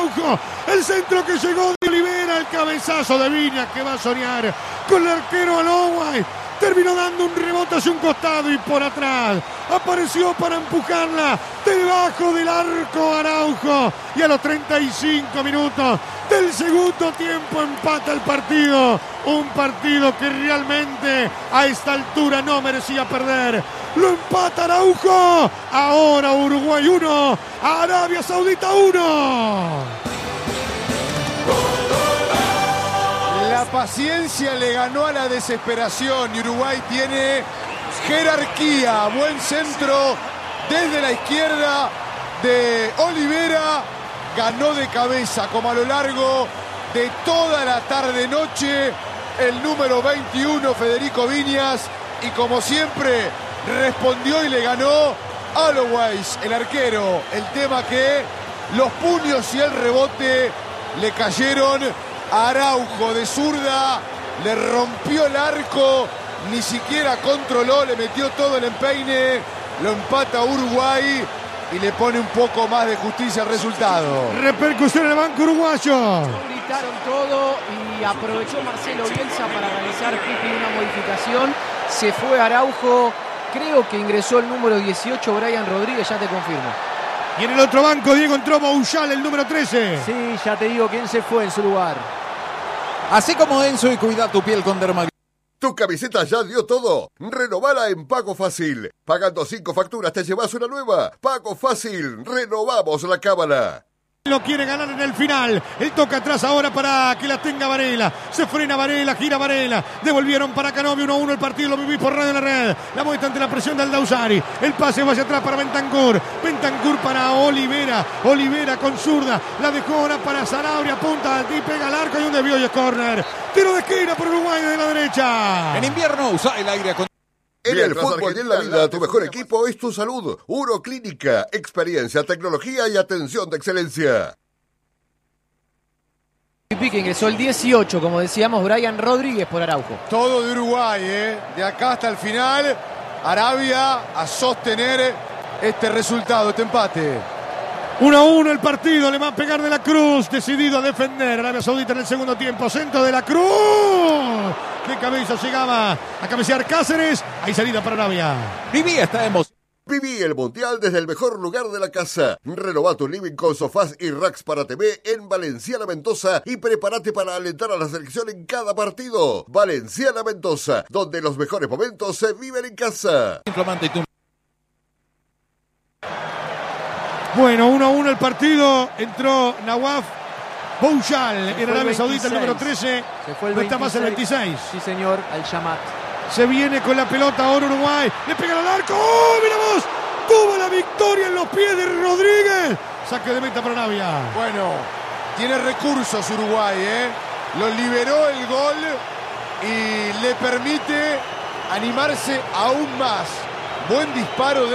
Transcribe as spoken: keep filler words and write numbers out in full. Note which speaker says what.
Speaker 1: Araujo. El centro que llegó de Olivera, el cabezazo de Viñas que va a soñar con el arquero Aloguay. Terminó dando un rebote hacia un costado y por atrás. Apareció para empujarla debajo del arco Araujo. Y a los treinta y cinco minutos del segundo tiempo empata el partido. Un partido que realmente a esta altura no merecía perder. Lo empata Araujo. Ahora Uruguay uno, Arabia Saudita uno.
Speaker 2: La paciencia le ganó a la desesperación y Uruguay tiene jerarquía. Buen centro desde la izquierda de Olivera. Ganó de cabeza, como a lo largo de toda la tarde-noche, el número veintiuno, Federico Viñas. Y como siempre, respondió y le ganó Aloguays, el arquero. El tema que los puños y el rebote le cayeron a Araujo de zurda. Le rompió el arco, ni siquiera controló, le metió todo el empeine. Lo empata Uruguay y le pone un poco más de justicia al resultado.
Speaker 1: Repercusión en el banco uruguayo.
Speaker 3: Gritaron todo y aprovechó Marcelo Bielsa para realizar Pipi una modificación. Se fue Araujo, creo que ingresó el número dieciocho, Brian Rodríguez, ya te confirmo.
Speaker 1: Y en el otro banco, Diego, entró Bouchal, el número trece.
Speaker 3: Sí, ya te digo quién se fue en su lugar.
Speaker 4: Así como Enzo y cuida tu piel con Derma.
Speaker 5: ¿Tu camiseta ya dio todo? Renovala en Pago Fácil. Pagando cinco facturas te llevas una nueva. Pago Fácil. Renovamos la cábala.
Speaker 1: Lo quiere ganar en el final. El toca atrás ahora para que la tenga Varela. Se frena Varela, gira Varela. Devolvieron para Canovio uno a uno el partido. Lo vivís por Radio La Red. La vuelta ante la presión de Aldausari. El pase va hacia atrás para Bentancur. Bentancur para Olivera. Olivera con zurda. La dejó ahora para Sanabria. Punta y pega al arco y un desvío y es córner. Tiro de esquina por Uruguay de la derecha.
Speaker 4: En invierno usa el aire acondicionado.
Speaker 5: En el fútbol y en la vida, tu mejor equipo es tu salud. Uroclínica, experiencia, tecnología y atención de excelencia.
Speaker 3: Pipi que ingresó el dieciocho, como decíamos, Brian Rodríguez por Araujo.
Speaker 2: Todo de Uruguay, ¿eh? De acá hasta el final. Arabia a sostener este resultado, este empate.
Speaker 1: uno a uno el partido, le va a pegar de la Cruz, decidido a defender Arabia Saudita en el segundo tiempo. Centro de la Cruz. Qué cabeza llegaba a cabecear Cáceres. Hay salida para Arabia.
Speaker 4: Viví esta emoción.
Speaker 5: Viví el Mundial desde el mejor lugar de la casa. Renová tu living con sofás y racks para T V en Valenciana Mendoza y prepárate para alentar a la selección en cada partido. Valenciana Mendoza, donde los mejores momentos se viven en casa.
Speaker 4: Inflamante y tú.
Speaker 1: Bueno, uno a uno el partido. Entró Nawaf Bouchal en Arabia Saudita, el número trece.
Speaker 3: Se fue el
Speaker 1: no está más el veintiséis.
Speaker 3: Sí, señor, al Yamat.
Speaker 1: Se viene con la pelota ahora Uruguay. Le pega al arco. ¡Oh, mira vos! Tuvo la victoria en los pies de Rodríguez. Saque de meta para Arabia.
Speaker 2: Bueno, tiene recursos Uruguay, ¿eh? Lo liberó el gol y le permite animarse aún más. Buen disparo de